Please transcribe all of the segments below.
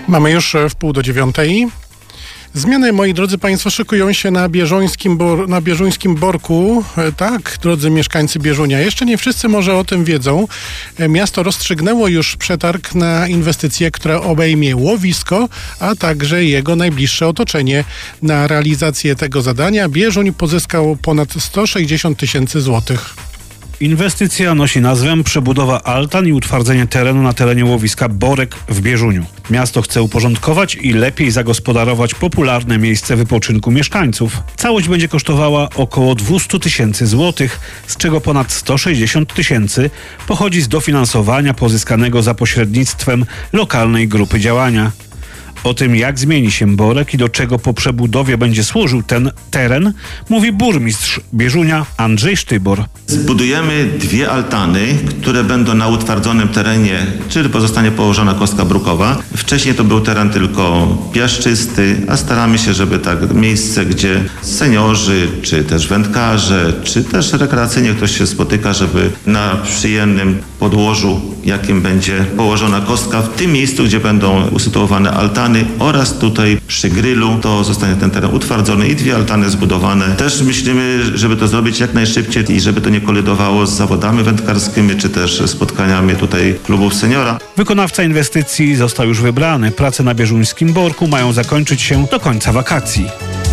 Mamy już w 8:30. Zmiany, moi drodzy Państwo, szykują się na Bieżuńskim Borku. Tak, drodzy mieszkańcy Bieżunia. Jeszcze nie wszyscy może o tym wiedzą. Miasto rozstrzygnęło już przetarg na inwestycję, która obejmie łowisko, a także jego najbliższe otoczenie. Na realizację tego zadania Bieżuń pozyskał ponad 160 000 złotych. Inwestycja nosi nazwę przebudowa altan i utwardzenie terenu na terenie łowiska Borek w Bieżuniu. Miasto chce uporządkować i lepiej zagospodarować popularne miejsce wypoczynku mieszkańców. Całość będzie kosztowała około 200 000 złotych, z czego ponad 160 000 pochodzi z dofinansowania pozyskanego za pośrednictwem lokalnej grupy działania. O tym, jak zmieni się Borek i do czego po przebudowie będzie służył ten teren, mówi burmistrz Bieżunia Andrzej Sztybor. Zbudujemy 2 altany, które będą na utwardzonym terenie, czyli pozostanie położona kostka brukowa. Wcześniej to był teren tylko piaszczysty, a staramy się, żeby tak miejsce, gdzie seniorzy, czy też wędkarze, czy też rekreacyjnie ktoś się spotyka, żeby na przyjemnym podłożu, jakim będzie położona kostka, w tym miejscu, gdzie będą usytuowane altany oraz tutaj przy grillu, to zostanie ten teren utwardzony i 2 altany zbudowane. Też myślimy, żeby to zrobić jak najszybciej i żeby to nie kolidowało z zawodami wędkarskimi, czy też spotkaniami tutaj klubów seniora. Wykonawca inwestycji został już wybrany. Prace na Bieżuńskim Borku mają zakończyć się do końca wakacji.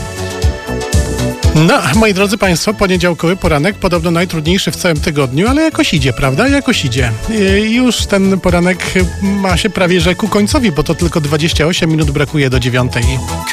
No, moi drodzy Państwo, poniedziałkowy poranek, podobno najtrudniejszy w całym tygodniu, ale jakoś idzie, prawda? Jakoś idzie. Już ten poranek ma się prawie że ku końcowi, bo to tylko 28 minut brakuje do 9:00.